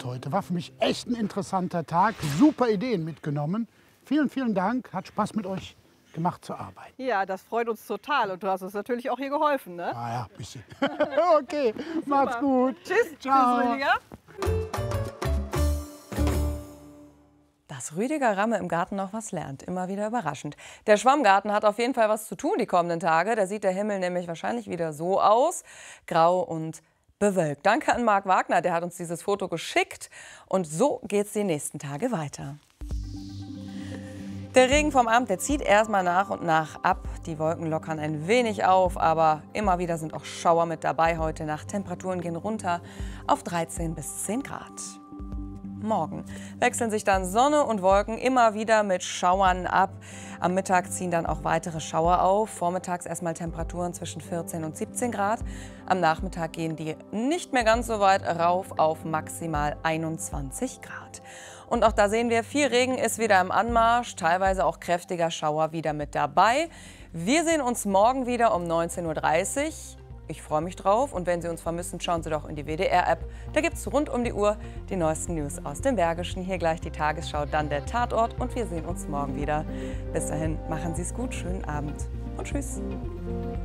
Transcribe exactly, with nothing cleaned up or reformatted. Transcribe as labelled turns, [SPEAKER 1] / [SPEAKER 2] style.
[SPEAKER 1] Abend heute. War für mich echt ein interessanter Tag. Super Ideen mitgenommen. Vielen, vielen Dank. Hat Spaß mit euch gemacht zu arbeiten.
[SPEAKER 2] Ja, das freut uns total. Und du hast uns natürlich auch hier geholfen, ne?
[SPEAKER 1] Ah ja, ein bisschen. Okay, macht's gut.
[SPEAKER 2] Tschüss.
[SPEAKER 1] Ciao.
[SPEAKER 2] Tschüss, Rüdiger.
[SPEAKER 3] Dass Rüdiger Ramme im Garten noch was lernt. Immer wieder überraschend. Der Schwammgarten hat auf jeden Fall was zu tun die kommenden Tage. Da sieht der Himmel nämlich wahrscheinlich wieder so aus. Grau und bewölkt. Danke an Marc Wagner, der hat uns dieses Foto geschickt. Und so geht's die nächsten Tage weiter. Der Regen vom Abend, der zieht erstmal nach und nach ab. Die Wolken lockern ein wenig auf, aber immer wieder sind auch Schauer mit dabei heute Nacht. Temperaturen gehen runter auf dreizehn bis zehn Grad. Morgen wechseln sich dann Sonne und Wolken immer wieder mit Schauern ab. Am Mittag ziehen dann auch weitere Schauer auf. Vormittags erstmal Temperaturen zwischen vierzehn und siebzehn Grad. Am Nachmittag gehen die nicht mehr ganz so weit rauf auf maximal einundzwanzig Grad. Und auch da sehen wir, viel Regen ist wieder im Anmarsch, teilweise auch kräftiger Schauer wieder mit dabei. Wir sehen uns morgen wieder um neunzehn Uhr dreißig. Ich freue mich drauf und wenn Sie uns vermissen, schauen Sie doch in die W D R-App. Da gibt es rund um die Uhr die neuesten News aus dem Bergischen. Hier gleich die Tagesschau, dann der Tatort und wir sehen uns morgen wieder. Bis dahin, machen Sie es gut, schönen Abend und tschüss.